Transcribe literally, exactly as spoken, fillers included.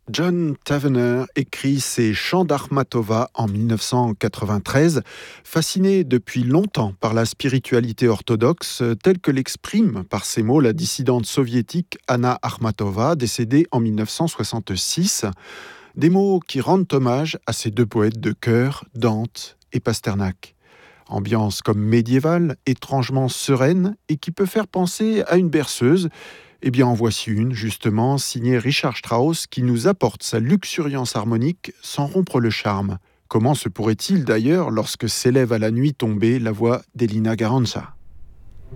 John Tavener écrit ses Chants d'Akhmatova en dix-neuf cent quatre-vingt-treize, fasciné depuis longtemps par la spiritualité orthodoxe telle que l'exprime par ses mots la dissidente soviétique Anna Akhmatova, décédée en dix-neuf cent soixante-six. Des mots qui rendent hommage à ces deux poètes de cœur, Dante et Pasternak. Ambiance comme médiévale, étrangement sereine et qui peut faire penser à une berceuse. Eh bien, en voici une, justement, signée Richard Strauss, qui nous apporte sa luxuriance harmonique sans rompre le charme. Comment se pourrait-il d'ailleurs lorsque s'élève à la nuit tombée la voix d'Elina Garanca ?